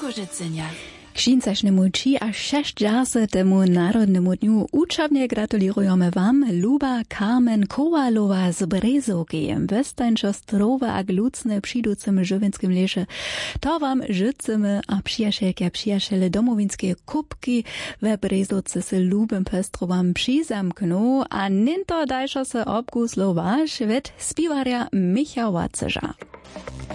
Kožicenia. Księdzašnemu či a 6 džase temu Narodnemu dňu učebne gratulujeme vám, Luba Carmen Kowalowa z Brezovky. Westańczo strowe a glucne přiducem żywinskim leše. To wam życzymy a przyjaciele domowinskie kubki we Brezovce se lubym pestro wam přizamknu a ninto dajšo se obguslovaš ved spivarja Michał Waceža.